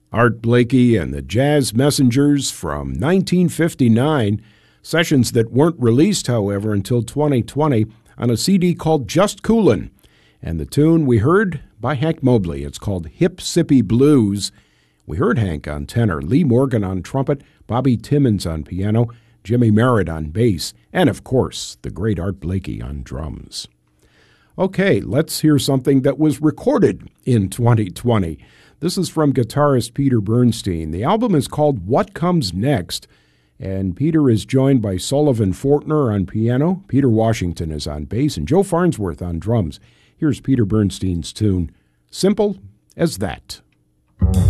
Art Blakey and the Jazz Messengers from 1959, sessions that weren't released, however, until 2020 on a CD called Just Coolin'. And the tune we heard by Hank Mobley. It's called Hip Sippy Blues. We heard Hank on tenor, Lee Morgan on trumpet, Bobby Timmons on piano, Jimmy Merritt on bass, and of course, the great Art Blakey on drums. Okay, let's hear something that was recorded in 2020. This is from guitarist Peter Bernstein. The album is called What Comes Next, and Peter is joined by Sullivan Fortner on piano, Peter Washington is on bass, and Joe Farnsworth on drums. Here's Peter Bernstein's tune, Simple as That.